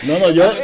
No, no, yo.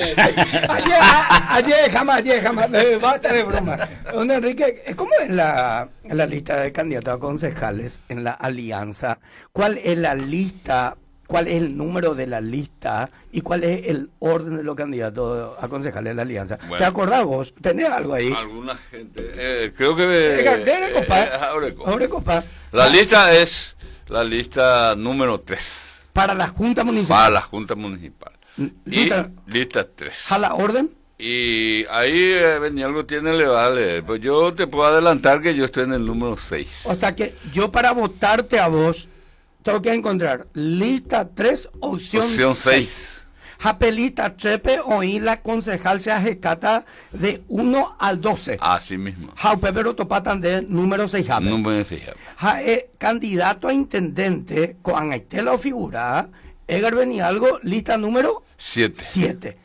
Ayer, jamás, basta de broma. Don Enrique, ¿cómo es la lista de candidatos a concejales en la alianza? ¿Cuál es la lista? ¿Cuál es el número de la lista? ¿Y cuál es el orden de los candidatos a concejales de la alianza? Bueno, ¿te acordás vos? ¿Tenés algo ahí? Alguna gente. Creo que. Copa. La lista es la lista número 3. Para la Junta Municipal. Para la Junta Municipal. Lista 3. ¿A la orden? Y ahí Benialgo tiene le vale. Pues yo te puedo adelantar que yo estoy en el número 6. O sea que yo para votarte a vos tengo que encontrar lista 3, opción 6. Japelita Chepe o la concejal se ajecata de 1 al 12. Así mismo. Jaupepero topatan de número 6. Número 6. Candidato a intendente con Aitelo figura, Edgar Benialgo, lista número 7.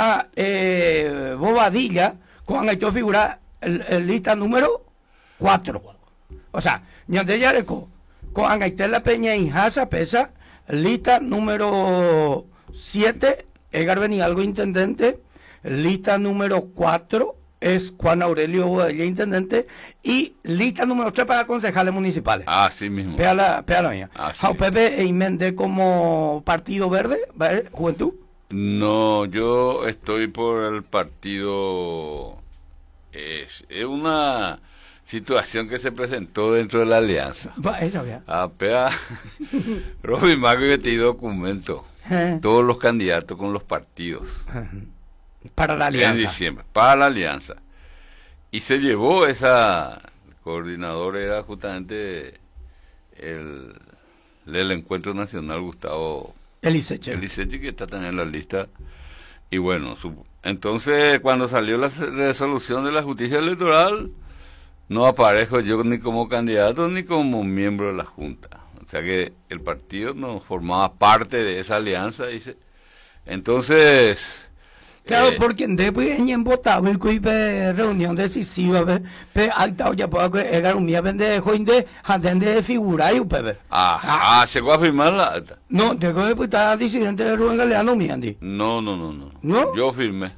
Bobadilla con Aitelo figura, lista número 4. O sea, Ñandeyareco con Angaitela Peña y Hasa Pesa, lista número 7, Edgar Benialgo, intendente. Lista número 4 es Juan Aurelio Bobadilla, intendente. Y lista número 3 para concejales municipales. Así mismo. Pea la mía. Pepe e Imende como Partido Verde, Juventud. No, yo estoy por el partido. Es una situación que se presentó dentro de la alianza. Apea Robin Mago que te dio documento. Todos los candidatos con los partidos. Para la alianza. En diciembre, para la alianza. Y se llevó esa. El coordinador era justamente el Encuentro Nacional, Gustavo Eliseche, que está también en la lista. Y bueno, entonces cuando salió la resolución de la justicia electoral, no aparezco yo ni como candidato ni como miembro de la Junta. O sea que el partido no formaba parte de esa alianza, dice. Entonces... Claro, porque después en votado y reunión decisiva, acta ya puedo llegar un día de joinde de figura y pepe. ¿Llegó a firmar la acta? No, llegó a estar disidente de Rubén Galeano, Miandi. No. ¿No? Yo firmé.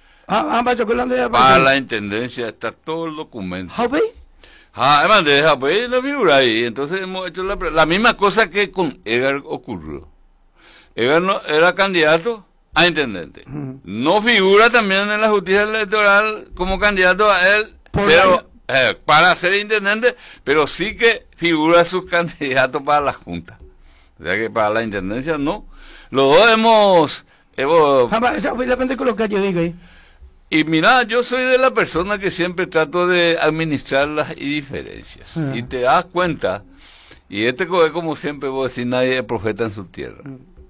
Para la intendencia está todo el documento. ¿Javi? No figura ahí. Entonces hemos hecho la misma cosa que con Edgar ocurrió. Edgar no, era candidato a intendente. No figura también en la justicia electoral como candidato a él, para ser intendente, pero sí que figura sus candidatos para la Junta. O sea que para la intendencia no. Los dos hemos y mira, yo soy de la persona que siempre trato de administrar las indiferencias. Y te das cuenta, y como siempre vos decís, nadie es profeta en su tierra.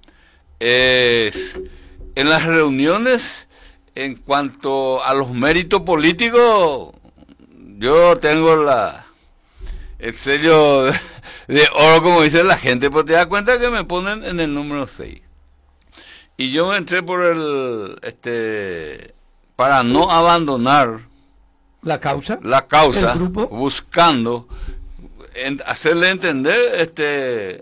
En las reuniones, en cuanto a los méritos políticos, yo tengo el sello de oro, como dice la gente, pero te das cuenta que me ponen en el número 6. Y yo entré por para no abandonar la causa, ¿el grupo? Buscando hacerle entender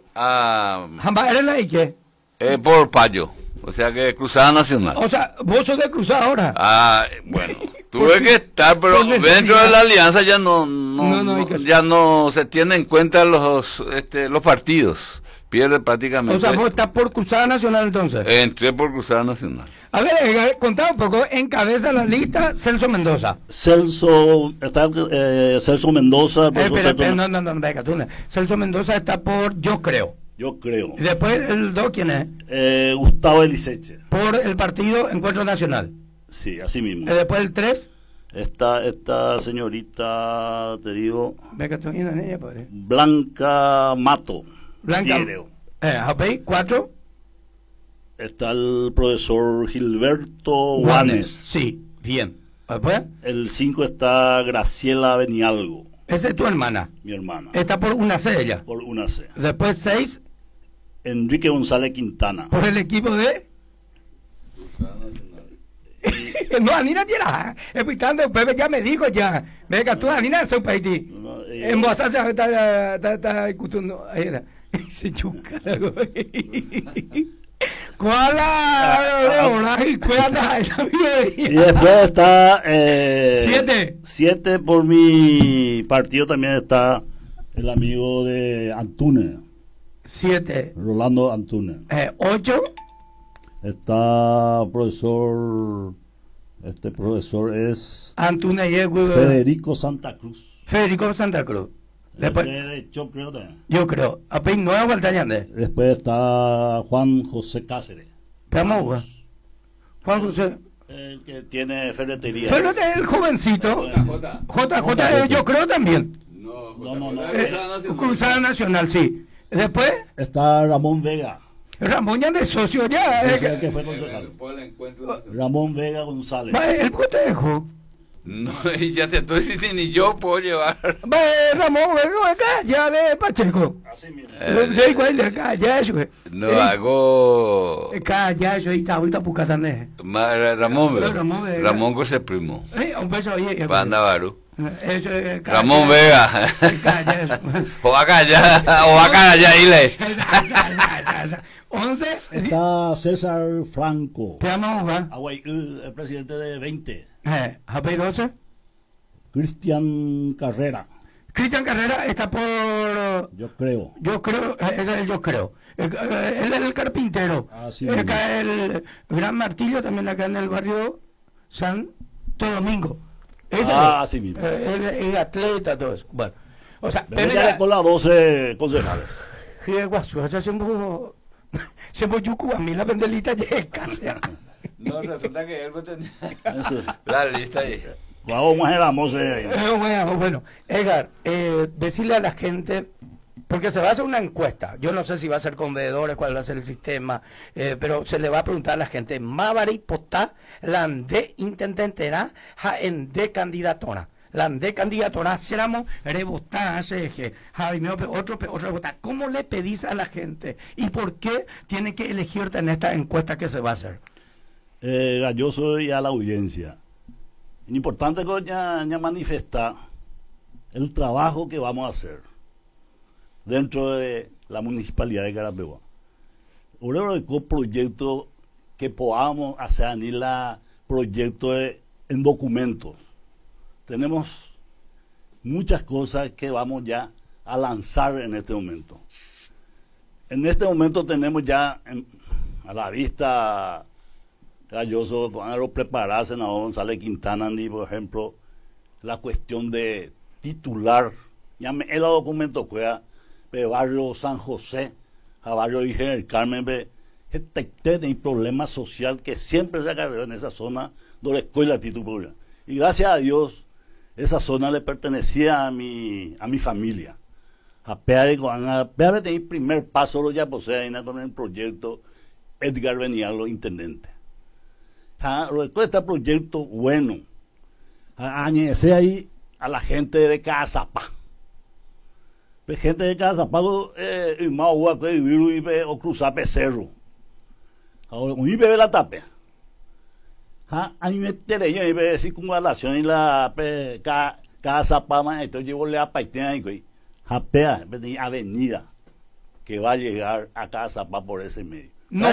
por Payo, o sea que Cruzada Nacional. O sea, vos sos de Cruzada ahora. Bueno, tuve que estar, pero dentro de la alianza ya no se tienen en cuenta los partidos. Pierde prácticamente. O sea, vos estás por Cruzada Nacional entonces. Entré por Cruzada Nacional. A ver, contá un poco, encabeza la lista Celso Mendoza. Celso Mendoza. No, Celso Mendoza está por Yo Creo. Y después el 2, ¿quién es? Gustavo Eliseche. Por el partido Encuentro Nacional. Sí, así mismo. Y después el 3. Esta señorita, te digo. Padre. Blanca Mato. Blanca. 4. Está el profesor Gilberto Juanes. Sí, bien. ¿Después? El 5 está Graciela Benialgo. Esa es tu hermana. Mi hermana. Está por una C ella. Por una C. Después 6. Enrique González Quintana. Por el equipo de... No, Anina tira. Explicando, Pepe ya me dijo ya. Venga, tú, Anina, es un país. En Bosa se está escuchando. Se chuca. ¿Cuál la y cuenta? Y después está 7. 7 por mi partido también está el amigo de Antunes, 7. Rolando Antunes. 8. Está profesor, este profesor es Antunes y Federico Santa Cruz. Federico Santa Cruz. Después, Yo creo también. yo creo. Apenas no es falta de. Después está Juan José Cáceres. Vamos, Juan José. El que tiene ferretería. Pero el jovencito. JJ, yo creo también. No. Cruzada Nacional, sí. Después, Está Ramón Vega. Ramón ya de socio ya. Ese es el que fue concejal. Ramón Vega González. Va, el cotejo. No, y ya te estoy diciendo, ni yo puedo llevar. Va, Ramón, venga acá, ya de Pacheco. Así mismo. Sí, güey, de acá, ya eso. No hago. Acá, ya eso, ahí está, ahorita Pucatane. Ramón Ramón Vega. Vega. Ramón José Primo. Un beso ahí. Banda Baru. Eso, Ramón Vega. Acá, ya eso. O acá ya, dile. Esa. 11. Está César Franco. Te vamos a Aguay, el presidente de 20. Japé 12. Cristian Carrera. Cristian Carrera está por. Yo creo. Yo creo, ese es el yo creo. Él es el carpintero. Así Acá el Gran Martillo, también acá en el barrio Santo Domingo. Ese Así mismo. el atleta, todo eso. Bueno, o sea, Pero ya con las 12 concejales. se yucu a mí la pendelita llega. No, resulta que él tenía Eso. la lista ahí. Vamos a hacer la mose. Bueno, Edgar, decirle a la gente, porque se va a hacer una encuesta, yo no sé si va a ser con veedores, cuál va a ser el sistema, pero se le va a preguntar a la gente, Mavari Potá, la de intendentera, en de candidatora. La de candidatura seramos rebotar eje, otro rebotar. ¿Cómo le pedís a la gente y por qué tiene que elegirte en esta encuesta que se va a hacer? Yo soy a la audiencia. Es importante que ya manifestar el trabajo que vamos a hacer dentro de la municipalidad de Carapeguá. Uno de los proyectos que podamos hacer ni la proyectos en documentos. Tenemos muchas cosas que vamos ya a lanzar en este momento. En este momento tenemos ya a la vista Galloso, cuando prepararse a González Quintana, ni por ejemplo, la cuestión de titular, ya me el documento que de barrio San José, a barrio Virgen del Carmen, hay problema social que siempre se agarró en esa zona donde escuela título. Y gracias a Dios, esa zona le pertenecía a mi familia. A Peare el primer paso lo ya posee con el proyecto Edgar Benialo, intendente. Este proyecto bueno, añadirse ahí a la gente de Cazapá. Gente de Cazapá, y más agua que vivir o cruzar Pecerro. Ahora, un bebe la tapia. Hay un yo y ve circunvalación y la Cazapá, entonces llevo a Paitén y japea, avenida que va a llegar a Cazapá por ese medio.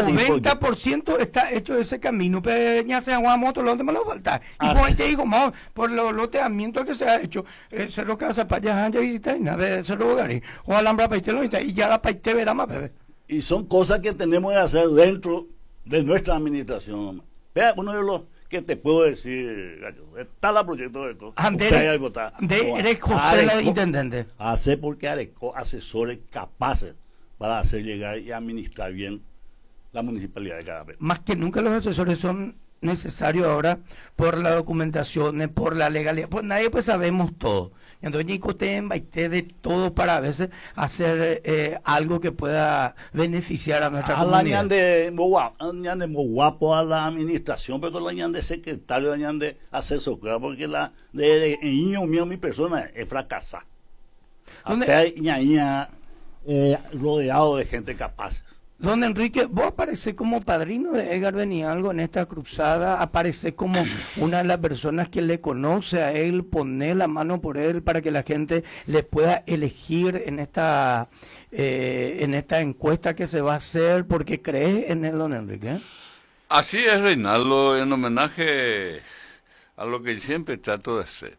90% está hecho ese camino, pero ya sea una moto, ¿dónde me lo falta? Y pues te digo, por los loteamientos que se ha hecho, Cerro Cazapá, ya visitar, Cerro Bogari, o Alhambra Paité, y ya la Paité verá más, bebé. Y son cosas que tenemos que hacer dentro de nuestra administración. Vea, uno de los que te puedo decir, Gallo, está la proyecto de esto. Eres José la intendente. Hace porque arecó asesores capaces para hacer llegar y administrar bien la municipalidad de Carapé. Más que nunca los asesores son necesarios ahora por la documentación, por la legalidad, pues nadie pues sabemos todo. Entonces usted de todo para a veces hacer algo que pueda beneficiar a nuestra comunidad. de guapo a la administración, pero la de secretario, la de asesor, porque la de niño mío, mi persona es fracasada. Rodeado de gente capaz. Don Enrique, vos aparecés como padrino de Edgar Benialgo en esta cruzada, aparecés como una de las personas que le conoce a él, poner la mano por él para que la gente le pueda elegir en esta encuesta que se va a hacer, porque crees en él, don Enrique. Así es, Reinaldo, en homenaje a lo que siempre trato de hacer.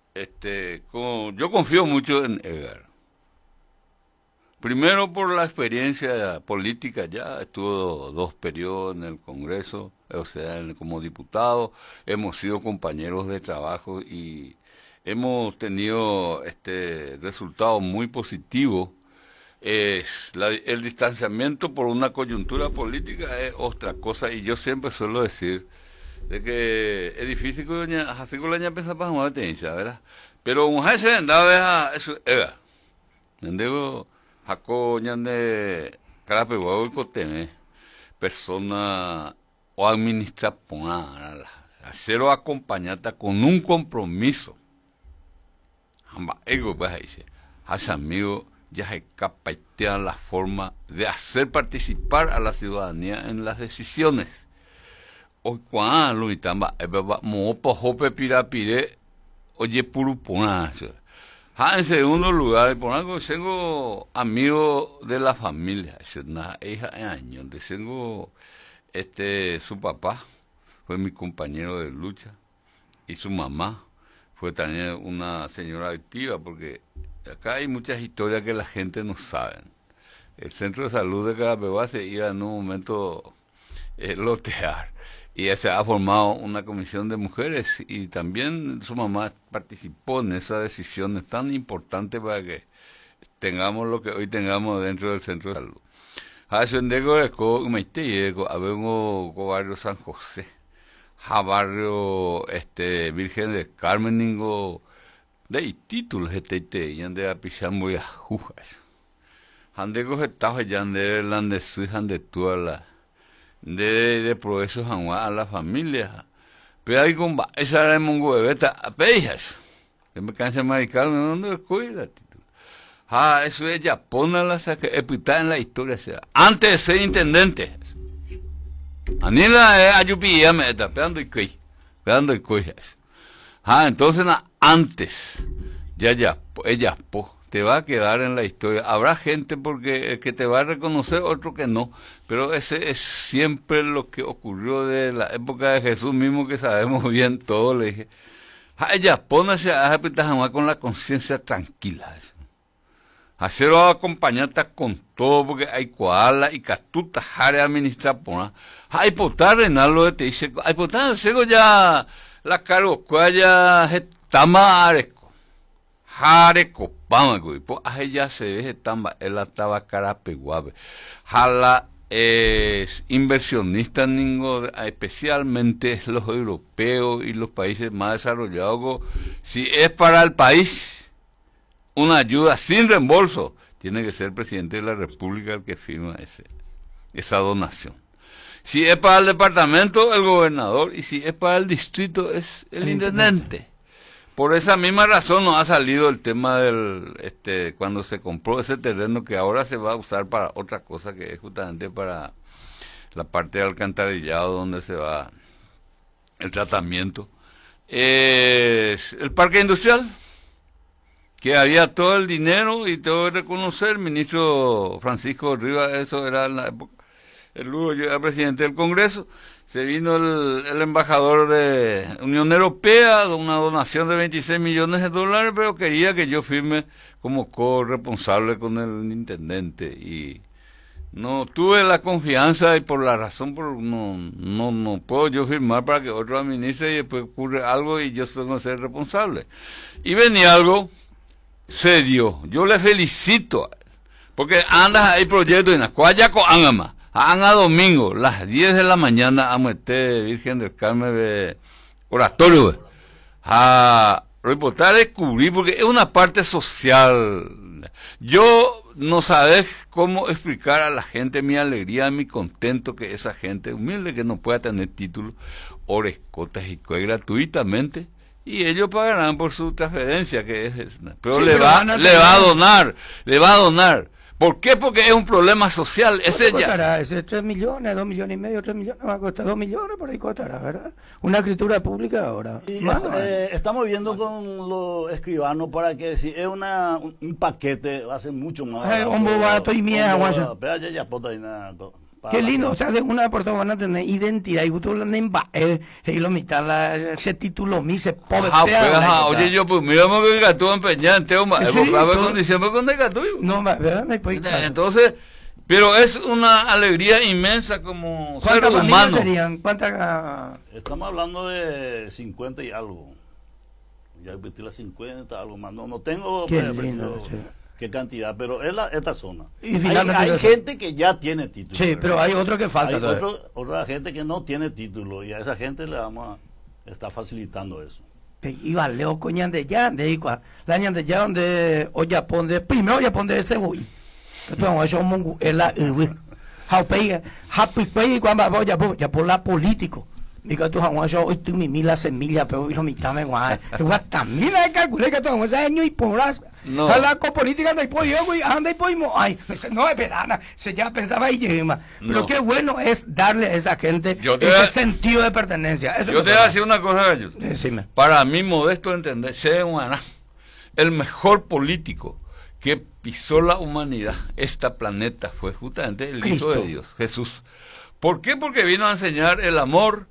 Yo confío mucho en Edgar. Primero por la experiencia política, ya estuvo 2 periodos en el Congreso, o sea, como diputado, hemos sido compañeros de trabajo y hemos tenido resultados muy positivos. El distanciamiento por una coyuntura política es otra cosa y yo siempre suelo decir de que es difícil que doña así con la ña pensa para jugar tenis, ¿verdad? Pero un jefe se andaba eso era. Entiendo Jaco ñande Carapeguao y Coteme, persona o administra ponala, hacerlo acompañata con un compromiso. Amba ego pues dice, hace amigo ya se capaitea la forma de hacer participar a la ciudadanía en las decisiones. Hoy cuando lo itamba mo pojope pirapire oye purupona. En segundo lugar, por algo tengo amigos de la familia, una hija de años, tengo su papá fue mi compañero de lucha y su mamá fue también una señora activa, porque acá hay muchas historias que la gente no sabe. El centro de salud de Carapeguá se iba en un momento lotear. Y se ha formado una comisión de mujeres y también su mamá participó en esas decisiones tan importantes para que tengamos lo que hoy tengamos dentro del centro de salud. Haciendego habemos barrio San José, barrio Virgen del Carmen, ningo de títulos de apichambo y ajujas. Handego estaba ya de de toda la de progresos a la familia. Pero hay con esa era el mongo de beta a pejas. Que me cansa maricar, ¿dónde escuela? Eso es Japona la saca, en la historia, sea. Antes de ser intendente. Anila ayupía me está pegando y cojas. Entonces antes, ella te va a quedar en la historia. Habrá gente que te va a reconocer, otro que no, pero ese es siempre lo que ocurrió de la época de Jesús mismo, que sabemos bien todo. Le dije, ella póngase a jamás con la conciencia tranquila. Hacerlo acompañarte con todo, porque hay koala y catuta jare administrar pona. Hay potar renalo de te dice, hay potar, sigo ya la caro cuaya tamareco. Jare copama, pues ya se ve tamba, él estaba Carapeguabe. Jala es inversionista especialmente los europeos y los países más desarrollados. Si es para el país una ayuda sin reembolso, tiene que ser el presidente de la República el que firma esa donación. Si es para el departamento, el gobernador, y si es para el distrito, es el intendente. Por esa misma razón nos ha salido el tema del cuando se compró ese terreno, que ahora se va a usar para otra cosa, que es justamente para la parte de alcantarillado donde se va el tratamiento. Es el parque industrial, que había todo el dinero, y tengo que reconocer, ministro Francisco Rivas, eso era en la época, el Lugo, yo era presidente del Congreso, se vino el embajador de Unión Europea, una donación de $26 millones, pero quería que yo firme como corresponsable con el intendente, y no tuve la confianza, y por la razón, no puedo yo firmar para que otro administre y después ocurre algo y yo tengo que ser responsable. Y venía algo, se dio. Yo le felicito, porque andas ahí proyectos en la cuaya con Angama. Anga domingo, las 10 de la mañana, a meter Virgen del Carmen de oratorio. A reportar, descubrir, porque es una parte social. Yo no sabes cómo explicar a la gente mi alegría, mi contento, que esa gente humilde que no pueda tener título, orescotas y cosas gratuitamente, y ellos pagarán por su transferencia, que es pero sí, le va a donar, ¿Por qué? Porque es un problema social. Ese ¿Cuánto ya. costará? Ese 3 millones, 2 millones y medio, 3 millones, va a costar 2 millones, por ahí costará, ¿verdad? Una escritura pública ahora. Y Más, estamos viendo con los escribanos para que si es un paquete va a ser mucho más un bobato y mierda, guacho. Qué lindo, o sea, de una por todas van a tener identidad y tú lo y lo mitad ese título mi se pobre. Oye, yo pues miramos que el gato empeñante, evocaba condición con el gato. No, ¿verdad? Entonces, pero es una alegría inmensa como ser humano. ¿Cuántas serían? ¿Cuántas? Estamos hablando de 50 y algo. Ya repetí las 50, algo más. No tengo qué cantidad, pero es esta zona. Y hay gente que ya tiene título. Sí, ¿verdad? Pero hay otro que falta. Hay otra gente que no tiene título y a esa gente le vamos a estar facilitando eso. Iba Leo coñan de ya, la ñan de ya donde oya pone, primero oya pone ese güey. Que tú vamos a hacer un la happy pay cuando ya por la político. Digo, tú vamos a hacer hoy tú mi la semilla, pero no mi tame guay. También hay que calcular que tú vamos a hacer año y porras. No. La política de pollo, güey, anda y pollo. Ay, no es verana, se ya pensaba y lleva. Pero qué bueno es darle a esa gente ese sentido de pertenencia. Eso yo te voy a decir una cosa, Gallo. Decime. Para mí, modesto entender, el mejor político que pisó la humanidad, esta planeta, fue justamente el Cristo. Hijo de Dios, Jesús. ¿Por qué? Porque vino a enseñar el amor,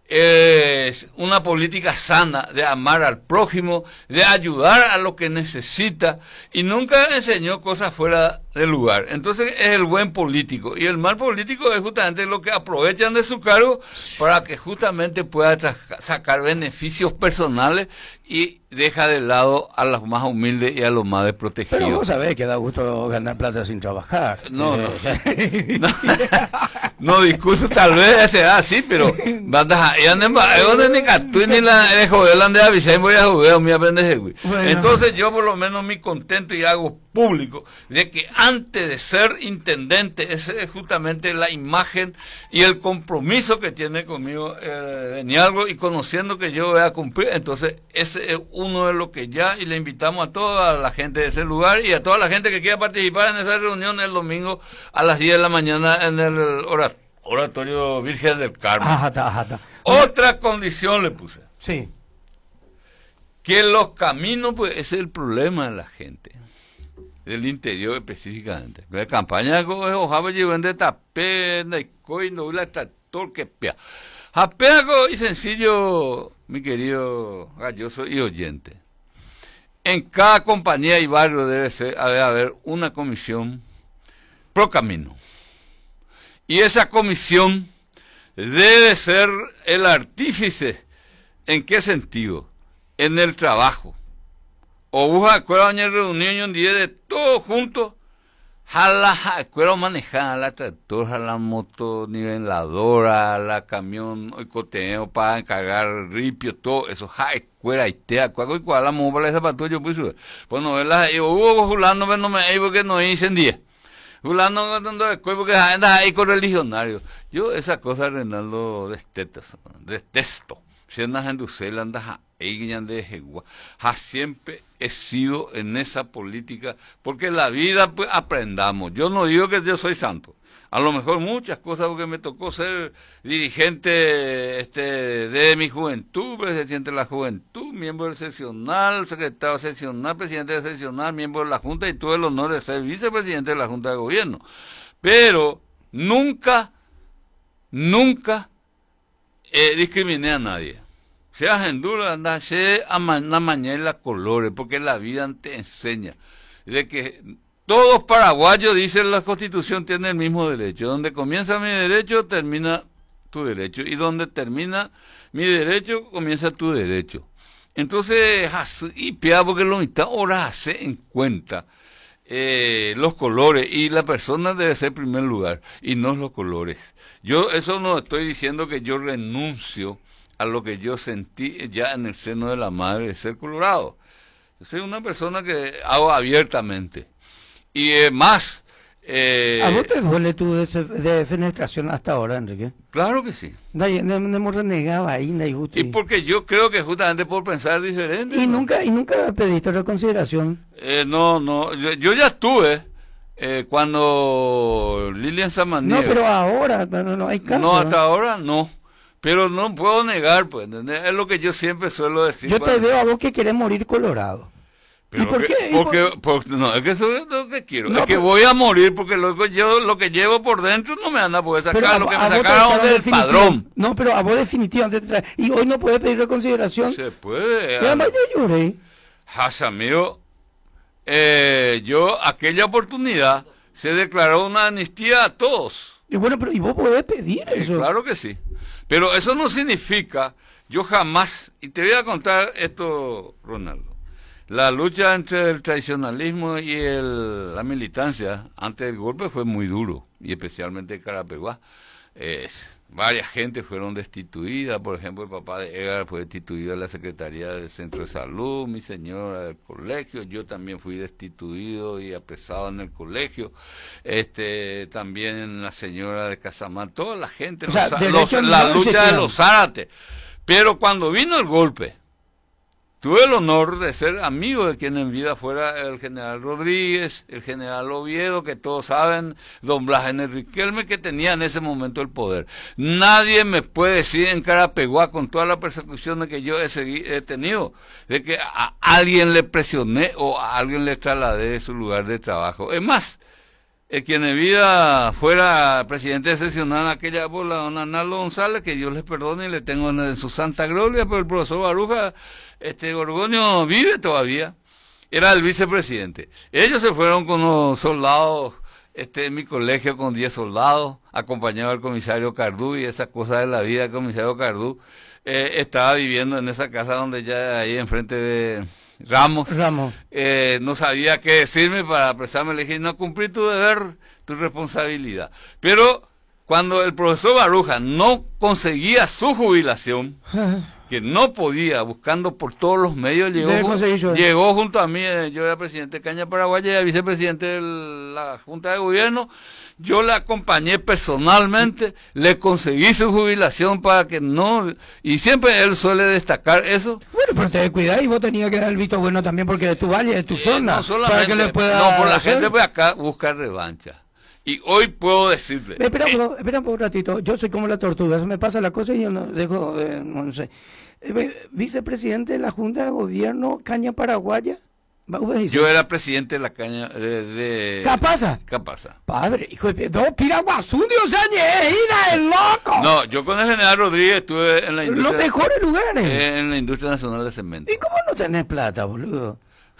una política sana de amar al prójimo, de ayudar a lo que necesita, y nunca enseñó cosas fuera del lugar. Entonces es el buen político, y el mal político es justamente lo que aprovechan de su cargo para que justamente pueda sacar beneficios personales y deja de lado a los más humildes y a los más desprotegidos. Pero vos sabés que da gusto ganar plata sin trabajar. No discuto, tal vez sea así, pero entonces yo por lo menos me contento y hago público de que antes de ser intendente, esa es justamente la imagen y el compromiso que tiene conmigo Benialgo, y conociendo que yo voy a cumplir, entonces ese es uno de los que ya, y le invitamos a toda la gente de ese lugar y a toda la gente que quiera participar en esa reunión el domingo a las 10 de la mañana en el Oratorio Virgen del Carmen. Ajá. Otra condición le puse. Sí. Que los caminos, pues ese es el problema de la gente. Del interior específicamente. La campaña de Ojaba llevan de tapé, de coino, la tractor que pea. Japeo y sencillo, mi querido Galloso y oyente. En cada compañía y barrio debe haber una comisión pro camino. Y esa comisión debe ser el artífice. ¿En qué sentido? En el trabajo. O busca escuela reunión un día de todos juntos. Jala escuela manejar la tractor, la moto niveladora, la camión oicoteo para encargar ripio, todo eso. Escuela y tea, cuál la móvil esa para yo pues no verla, hubo fulano no me porque no dicen 10. Fulano porque anda ahí con religionarios. Yo esa cosa Renaldo detesto. Si andas en Ducel, andas siempre he sido en esa política, porque la vida pues aprendamos. Yo no digo que yo soy santo, a lo mejor muchas cosas, porque me tocó ser dirigente de mi juventud, presidente de la juventud, miembro del seccional, secretario seccional, presidente del seccional, miembro de la Junta, y tuve el honor de ser vicepresidente de la Junta de Gobierno. Pero nunca discriminé a nadie. Seas en duro, anda, a mañana colores, porque la vida te enseña de que todos paraguayos, dice la Constitución, tienen el mismo derecho. Donde comienza mi derecho, termina tu derecho. Y donde termina mi derecho, comienza tu derecho. Entonces, y pia, porque lo mitad ahora hace en cuenta los colores, y la persona debe ser primer lugar, y no los colores. Yo eso no estoy diciendo que yo renuncio a lo que yo sentí ya en el seno de la madre de ser colorado. Yo soy una persona que hago abiertamente. Y más... ¿A vos te duele tu defenestración hasta ahora, Enrique? Claro que sí. No hemos renegado ahí, y porque yo creo que justamente por pensar diferente. ¿Y nunca pediste reconsideración? No, yo ya estuve Cuando Lilian Samaniego... No, pero ahora no hay caso. No, hasta ahora no. Pero no puedo negar, pues, ¿entendés? Es lo que yo siempre suelo decir. Yo te veo a vos que querés morir colorado. Pero ¿Y por qué? No, es que eso es lo que quiero. No, es que pero- voy a morir porque lo que llevo por dentro no me anda a poder Pero sacar lo que me vos te sacaron echaron del definitivo. padrón. No, pero a vos definitivamente. Y hoy no puedes pedir reconsideración. Se puede. Y además yo lloré. Hasa mío, yo, aquella oportunidad, se declaró una amnistía a todos. Y bueno, pero ¿y vos podés pedir eso? Claro que sí. Pero eso no significa, yo jamás, y te voy a contar esto, Ronaldo. La lucha entre el tradicionalismo y la militancia antes del golpe fue muy duro, y especialmente en Carapeguá. Varias gente fueron destituidas, por ejemplo, el papá de Edgar fue destituido de la Secretaría del Centro de Salud, mi señora del colegio, yo también fui destituido y apresado en el colegio, también la señora de Casamán, toda la gente, O sea, la lucha de los Zárate. Pero cuando vino el golpe, tuve el honor de ser amigo de quien en vida fuera el general Rodríguez, el general Oviedo, que todos saben, don Blas Riquelme, que tenía en ese momento el poder. Nadie me puede decir en Carapeguá, con todas las persecuciones que yo he tenido, de que a alguien le presioné o a alguien le trasladé de su lugar de trabajo. Es más, quien en vida fuera presidente excepcional en aquella época, don Arnaldo González, que Dios les perdone y le tengo en su santa gloria, pero el profesor Baruja, Gorgonio vive todavía, era el vicepresidente. Ellos se fueron con los soldados, en mi colegio con 10 soldados, acompañado al comisario Cardú y esa cosa de la vida, el comisario Cardú estaba viviendo en esa casa donde ya ahí enfrente de Ramos. No sabía qué decirme para apresarme, le dije, no cumplí tu deber, tu responsabilidad. Pero cuando el profesor Baruja no conseguía su jubilación, que no podía, buscando por todos los medios, llegó junto a mí, yo era presidente de Caña Paraguaya y vicepresidente de la Junta de Gobierno, yo le acompañé personalmente, le conseguí su jubilación para que no, y siempre él suele destacar eso. Bueno, pero te cuidás y vos tenías que dar el visto bueno también porque de tu valle, de tu zona. No solamente, para que le pueda no, por la hacer. gente de acá busca revancha. Y hoy puedo decirle... Espera un ratito, yo soy como la tortuga, se me pasa la cosa y yo no dejo, no sé. Vicepresidente de la Junta de Gobierno, Caña Paraguaya. Yo era presidente de la Caña de ¿Capasa? Capasa. Padre, hijo de dos piraguasundios años, ira el loco. No, yo con el general Rodríguez estuve en la industria... Los mejores lugares. En la industria nacional de cemento. ¿Y cómo no tenés plata, boludo?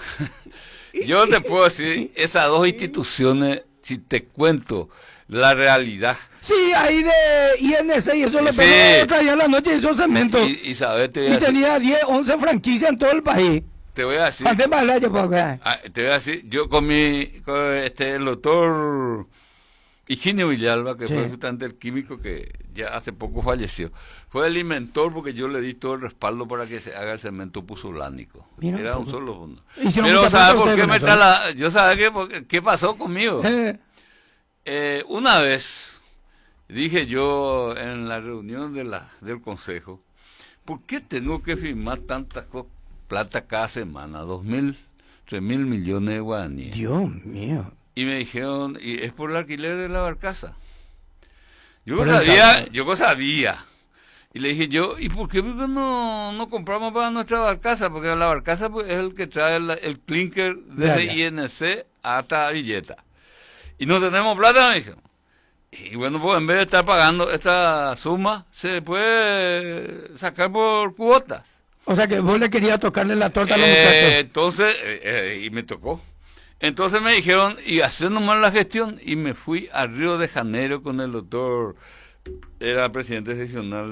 Yo te puedo decir, esas dos instituciones, si te cuento la realidad. Sí, ahí de INC y eso lo traía en la noche y esos cementos. Y sabes, y tenía 10, 11 franquicias en todo el país. Te voy a decir. Te voy a decir, yo con el doctor Higinio Villalba, que fue justamente el químico que ya hace poco falleció, fue el inventor porque yo le di todo el respaldo para que se haga el cemento puzolánico. Era un solo fondo. Pero ¿sabes por qué yo sabía qué pasó conmigo? Una vez dije yo en la reunión del consejo, ¿por qué tengo que firmar tanta plata cada semana? 2.000, 3.000 millones de guaraníes. Dios mío. Y me dijeron, y es por el alquiler de la barcaza. Yo sabía. Y le dije yo, ¿y por qué no compramos para nuestra barcaza? Porque la barcaza pues, es el que trae el clinker desde INC hasta Villeta. Y no tenemos plata, me dijeron. Y bueno, pues en vez de estar pagando esta suma, se puede sacar por cuotas. O sea que vos le querías tocarle la torta a los muchachos. Entonces, y me tocó. Entonces me dijeron, y hacer nomás la gestión, y me fui a Río de Janeiro con el doctor, era presidente seccional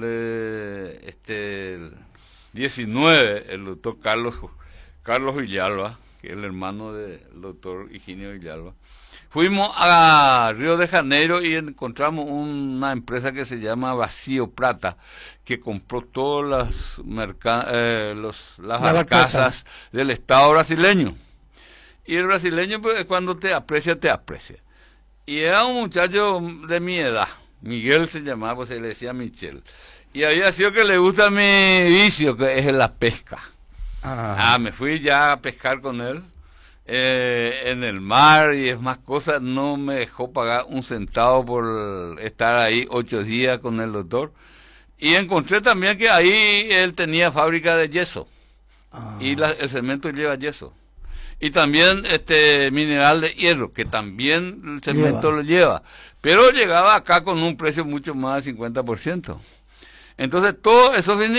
de 19, el doctor Carlos Villalba, que es el hermano del doctor Higinio Villalba. Fuimos a Río de Janeiro y encontramos una empresa que se llama Vacío Plata, que compró todas las barcazas del Estado brasileño. Y el brasileño, pues, cuando te aprecia. Y era un muchacho de mi edad, Miguel se llamaba, pues se le decía Michel. Y había sido que le gusta mi vicio, que es la pesca. Me fui ya a pescar con él. en el mar y es más cosas, no me dejó pagar un centavo por estar ahí 8 días con el doctor. Y encontré también que ahí él tenía fábrica de yeso. Y el cemento lleva yeso. Y también mineral de hierro, que también el cemento lo lleva. Pero llegaba acá con un precio mucho más del 50%. Entonces, todos esos